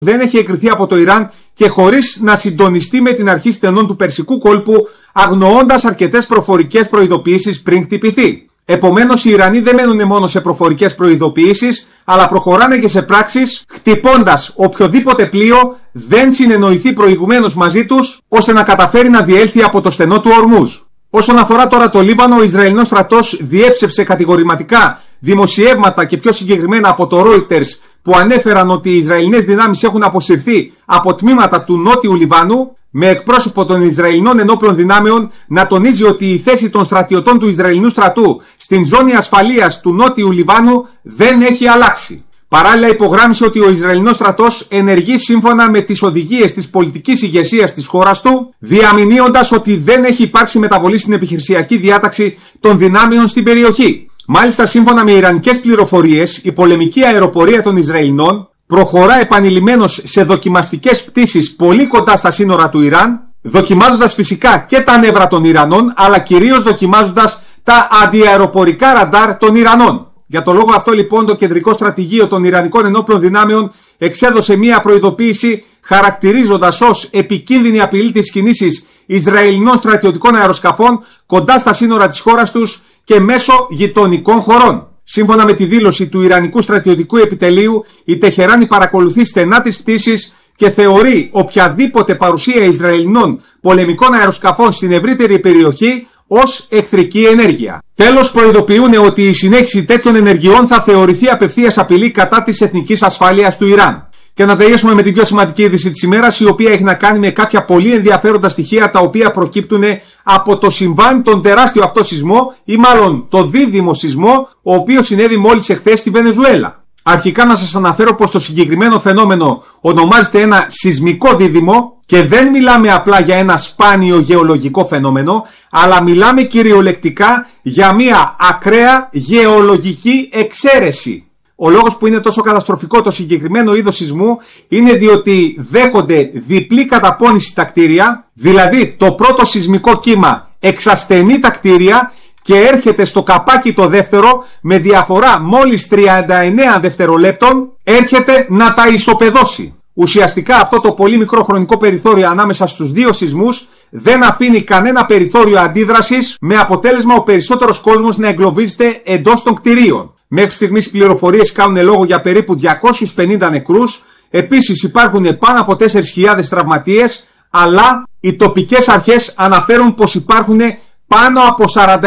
δεν έχει εγκριθεί από το Ιράν και χωρίς να συντονιστεί με την αρχή στενών του Περσικού κόλπου, αγνοώντας αρκετές προφορικές προειδοποιήσεις πριν χτυπηθεί. Επομένως, οι Ιρανοί δεν μένουν μόνο σε προφορικές προειδοποιήσεις, αλλά προχωράνε και σε πράξεις, χτυπώντας οποιοδήποτε πλοίο δεν συνεννοηθεί προηγουμένως μαζί τους, ώστε να καταφέρει να διέλθει από το στενό του Ορμούζ. Όσον αφορά τώρα το Λίβανο, ο Ισραηλινός στρατός διέψευσε κατηγορηματικά δημοσιεύματα και πιο συγκεκριμένα από το Reuters που ανέφεραν ότι οι Ισραηλινές δυνάμεις έχουν αποσυρθεί από τμήματα του νότιου Λιβάνου, με εκπρόσωπο των Ισραηλινών ενόπλων δυνάμεων να τονίζει ότι η θέση των στρατιωτών του Ισραηλινού στρατού στην ζώνη ασφαλείας του νότιου Λιβάνου δεν έχει αλλάξει. Παράλληλα, υπογράμμισε ότι ο Ισραηλινός στρατός ενεργεί σύμφωνα με τις οδηγίες της πολιτικής ηγεσίας της χώρας του, διαμηνύοντας ότι δεν έχει υπάρξει μεταβολή στην επιχειρησιακή διάταξη των δυνάμεων στην περιοχή. Μάλιστα, σύμφωνα με ιρανικές πληροφορίες, η πολεμική αεροπορία των Ισραηλινών προχωρά επανειλημμένως σε δοκιμαστικές πτήσεις πολύ κοντά στα σύνορα του Ιράν, δοκιμάζοντας φυσικά και τα νεύρα των Ιρανών, αλλά κυρίως δοκιμάζοντας τα αντιαεροπορικά ραντάρ των Ιρανών. Για το λόγο αυτό λοιπόν το κεντρικό στρατηγείο των Ιρανικών ενόπλων δυνάμεων εξέδωσε μία προειδοποίηση χαρακτηρίζοντας ως επικίνδυνη απειλή τις κινήσεις Ισραηλινών στρατιωτικών αεροσκαφών κοντά στα σύνορα της χώρας τους και μέσω γειτονικών χωρών. Σύμφωνα με τη δήλωση του Ιρανικού στρατιωτικού επιτελείου, η Τεχεράνη παρακολουθεί στενά τις πτήσεις και θεωρεί οποιαδήποτε παρουσία Ισραηλινών πολεμικών αεροσκαφών στην ευρύτερη περιοχή ως εχθρική ενέργεια. Τέλος, προειδοποιούν ότι η συνέχιση τέτοιων ενεργειών θα θεωρηθεί απευθείας απειλή κατά της εθνικής ασφάλειας του Ιράν. Και να τελειώσουμε με την πιο σημαντική είδηση της ημέρας, η οποία έχει να κάνει με κάποια πολύ ενδιαφέροντα στοιχεία τα οποία προκύπτουν από το συμβάν, τον τεράστιο αυτό σεισμό, ή μάλλον το δίδυμο σεισμό, ο οποίος συνέβη μόλις εχθές στη Βενεζουέλα. Αρχικά να σας αναφέρω πως το συγκεκριμένο φαινόμενο ονομάζεται ένα σεισμικό δίδυμο και δεν μιλάμε απλά για ένα σπάνιο γεωλογικό φαινόμενο, αλλά μιλάμε κυριολεκτικά για μια ακραία γεωλογική εξαίρεση. Ο λόγος που είναι τόσο καταστροφικό το συγκεκριμένο είδος σεισμού είναι διότι δέχονται διπλή καταπώνηση τα κτίρια, δηλαδή το πρώτο σεισμικό κύμα εξασθενεί τα κτίρια και έρχεται στο καπάκι το δεύτερο με διαφορά μόλις 39 δευτερολέπτων, έρχεται να τα ισοπεδώσει. Ουσιαστικά αυτό το πολύ μικρό χρονικό περιθώριο ανάμεσα στους δύο σεισμούς δεν αφήνει κανένα περιθώριο αντίδρασης, με αποτέλεσμα ο περισσότερος κόσμος να εγκλωβίζεται εντός των κτιρίων. Μέχρι στιγμής οι πληροφορίες κάνουν λόγο για περίπου 250 νεκρούς, επίσης υπάρχουν πάνω από 4.000 τραυματίες, αλλά οι τοπικές αρχές αναφέρουν πως υπάρχουν πάνω από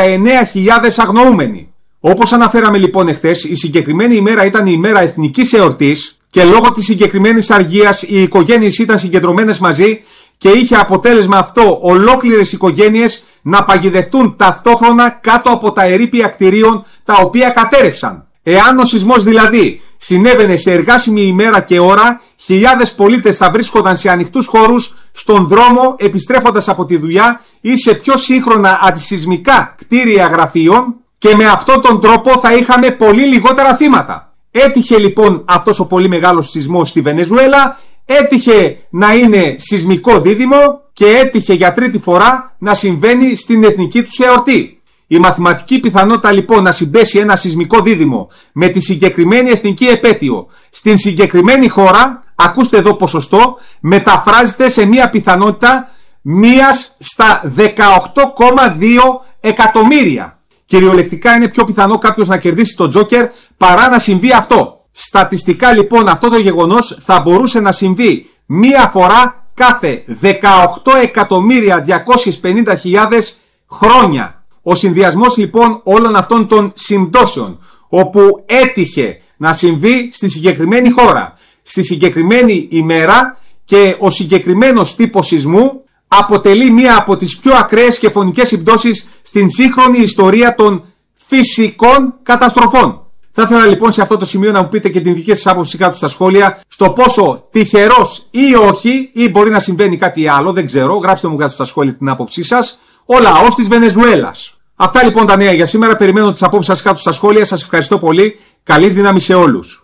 49.000 αγνοούμενοι. Όπως αναφέραμε λοιπόν εχθές, η συγκεκριμένη ημέρα ήταν η ημέρα εθνικής εορτής και λόγω της συγκεκριμένης αργίας οι οικογένειες ήταν συγκεντρωμένες μαζί και είχε αποτέλεσμα αυτό ολόκληρες οικογένειες να παγιδευτούν ταυτόχρονα κάτω από τα ερείπια κτηρίων τα οποία κατέρευσαν. Εάν ο σεισμός δηλαδή συνέβαινε σε εργάσιμη ημέρα και ώρα, χιλιάδες πολίτες θα βρίσκονταν σε ανοιχτούς χώρους, στον δρόμο επιστρέφοντας από τη δουλειά ή σε πιο σύγχρονα αντισεισμικά κτίρια γραφείων και με αυτόν τον τρόπο θα είχαμε πολύ λιγότερα θύματα. Έτυχε λοιπόν αυτός ο πολύ μεγάλος σεισμός στη Βενεζουέλα, έτυχε να είναι σεισμικό δίδυμο και έτυχε για τρίτη φορά να συμβαίνει στην εθνική τους εορτή. Η μαθηματική πιθανότητα λοιπόν να συμπέσει ένα σεισμικό δίδυμο με τη συγκεκριμένη εθνική επέτειο στην συγκεκριμένη χώρα, ακούστε εδώ ποσοστό, μεταφράζεται σε μια πιθανότητα 1 στα 18,2 εκατομμύρια. Κυριολεκτικά είναι πιο πιθανό κάποιος να κερδίσει το Τζόκερ παρά να συμβεί αυτό. Στατιστικά λοιπόν αυτό το γεγονός θα μπορούσε να συμβεί μία φορά κάθε 18.250.000 χρόνια. Ο συνδυασμός λοιπόν όλων αυτών των συμπτώσεων, όπου έτυχε να συμβεί στη συγκεκριμένη χώρα, στη συγκεκριμένη ημέρα, και ο συγκεκριμένος τύπος σεισμού αποτελεί μία από τις πιο ακραίες και φωνικές συμπτώσεις στην σύγχρονη ιστορία των φυσικών καταστροφών. Θα ήθελα λοιπόν σε αυτό το σημείο να μου πείτε και την δική σας άποψη κάτω στα σχόλια στο πόσο τυχερός ή όχι, ή μπορεί να συμβαίνει κάτι άλλο, δεν ξέρω. Γράψτε μου κάτω στα σχόλια την άποψή σας. Ο λαός της Βενεζουέλας. Αυτά λοιπόν τα νέα για σήμερα. Περιμένω τις απόψεις σας κάτω στα σχόλια. Σας ευχαριστώ πολύ. Καλή δύναμη σε όλους.